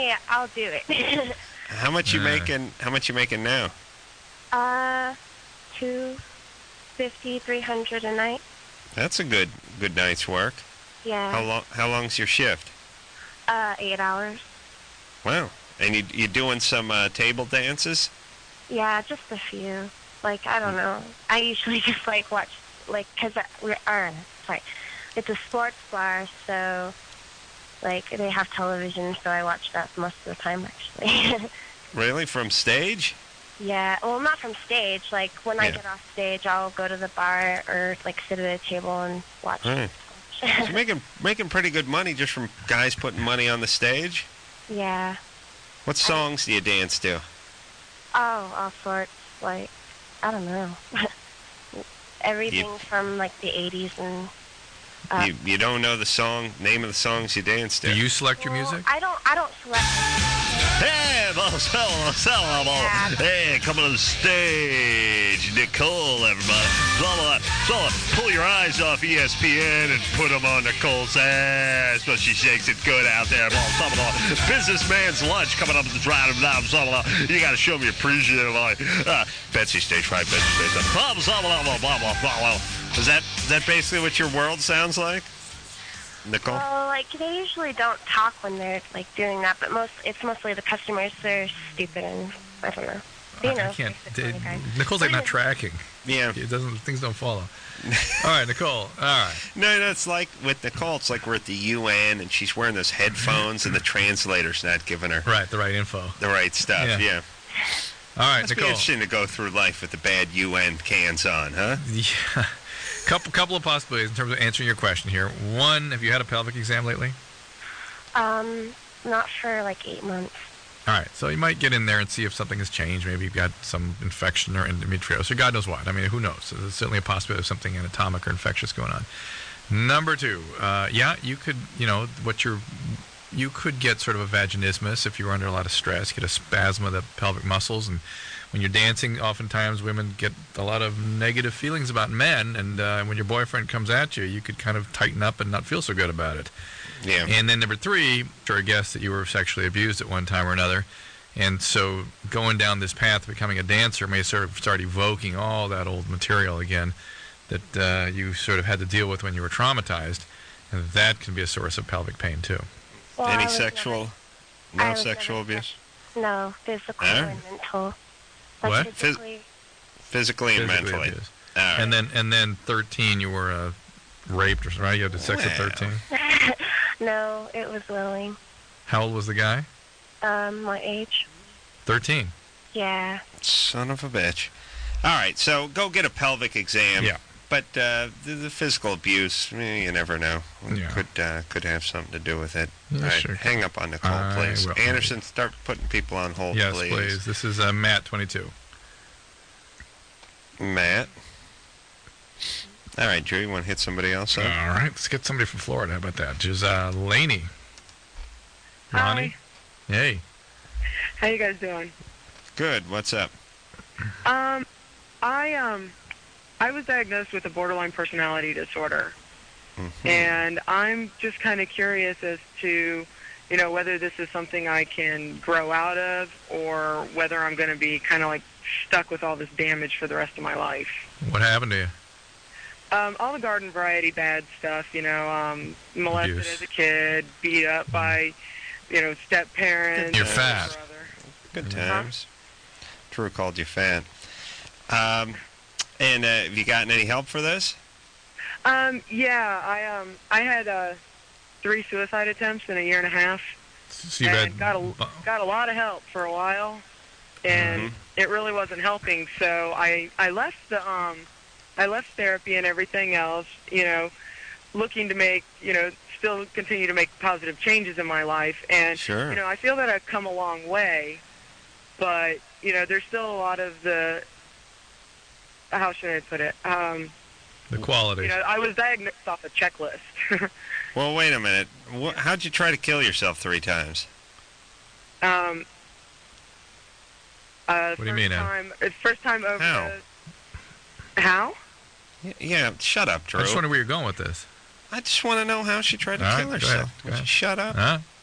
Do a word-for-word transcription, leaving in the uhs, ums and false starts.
okay, I'll do it. How much you Uh. making? How much you making now? uh, two fifty, three hundred a night. That's a good good night's work. Yeah. How long? How long's your shift? Uh, eight hours. Wow. And you you doing some uh, table dances? Yeah, just a few. Like, I don't know. I usually just, like, watch, like, because we're, uh, sorry. It's a sports bar, so, like, they have television, so I watch that most of the time, actually. Really? From stage? Yeah, well, not from stage. Like, when I Yeah. get off stage, I'll go to the bar or, like, sit at a table and watch. Right. So you're making making pretty good money just from guys putting money on the stage. Yeah. What songs do you dance to? Oh, all sorts. Like, I don't know. Everything You- from, like, the eighties and... Uh, You you don't know the song name of the songs you dance to? Do you select your well, music? I don't, I don't select... Hey, boss, hello, hello, Yeah. hey, coming to the stage, Nicole, everybody. Blah, blah, blah. So, pull your eyes off E S P N and put them on Nicole's ass, but she shakes it good out there. Blah, blah, blah. Businessman's lunch coming up at the drive, blah, blah, blah. You got to show me appreciative, like, uh, Betsy, stage five, Betsy, stage five. Blah, blah, blah, blah, blah, blah, blah. Is that is that basically what your world sounds like, Nicole? Well, like, they usually don't talk when they're, like, doing that, but most it's mostly the customers. They're stupid and, I don't know. You know, I can't. basically, d- guys. Nicole's like not tracking. Yeah. It doesn't. Things don't follow. All right, Nicole. All right. No, no, it's like with Nicole, it's like we're at the U N and she's wearing those headphones and the translator's not giving her Right. The right info. the right stuff. Yeah. Yeah. All right, Must be Nicole. interesting to go through life with the bad U N cans on, huh? Yeah. Couple couple of possibilities in terms of answering your question here. One, have you had a pelvic exam lately? Um, not for, like, eight months. All right, so you might get in there and see if something has changed. Maybe you've got some infection or endometriosis, or God knows what. I mean, who knows? There's certainly a possibility of something anatomic or infectious going on. Number two, uh, yeah, you could, you know, what you're, you could get sort of a vaginismus if you were under a lot of stress, get a spasm of the pelvic muscles, and when you're dancing, oftentimes women get a lot of negative feelings about men, and uh, when your boyfriend comes at you, you could kind of tighten up and not feel so good about it. Yeah. And then number three, sure, I guess that you were sexually abused at one time or another. And so going down this path of becoming a dancer may sort of start evoking all that old material again that uh, you sort of had to deal with when you were traumatized. And that can be a source of pelvic pain, too. Well, I Any was sexual, I no was sexual never abuse? No, physical Huh? and mental. Like, What? Phys- physically, Physically and Physically mentally. abused. All right. And then and then thirteen, you were uh, raped or something, right? You had sex at Well. thirteen. no, it was willing. How old was the guy? Um, my age. thirteen. Yeah. Son of a bitch. All right, so go get a pelvic exam. Yeah. But uh, the, the physical abuse, eh, you never know. Yeah. Could uh, could have something to do with it. Yeah, All right, sure. hang up on Nicole, I please. will. Anderson, start putting people on hold, Yes, please. please. This is uh, Matt, twenty-two. Matt. All right, Drew, you want to hit somebody else All up? right, let's get somebody from Florida. How about that? Just uh, Laney. Ronnie? Hey. How you guys doing? Good. What's up? Um, I um, I was diagnosed with a borderline personality disorder, Mhm. and I'm just kind of curious as to, you know, whether this is something I can grow out of, or whether I'm going to be kind of like stuck with all this damage for the rest of my life. What happened to you? Um, all the garden variety bad stuff, you know, um, molested Abuse. as a kid, beat up by, you know, step parents. You're and fat. brother. Good times. Drew called you fat. Um, and uh, have you gotten any help for this? Um, yeah, I um, I had uh, three suicide attempts in a year and a half, So you've and had, got a got a lot of help for a while, and Mhm. it really wasn't helping. So I I left the um, I left therapy and everything else, you know, looking to make, you know, still continue to make positive changes in my life, and Sure. you know, I feel that I've come a long way, but you know, there's still a lot of the, how should I put it? Um, the qualities. you know, I was diagnosed off a checklist. Well, wait a minute. Wh- how'd you try to kill yourself three times? um, uh, What do you mean, Al? Time, it's first time over. How? The, how? Y- Yeah, shut up, Drew. I just wonder where you're going with this. I just want to know how she tried to All kill right, go herself. ahead, go Would you ahead. shut up? Huh?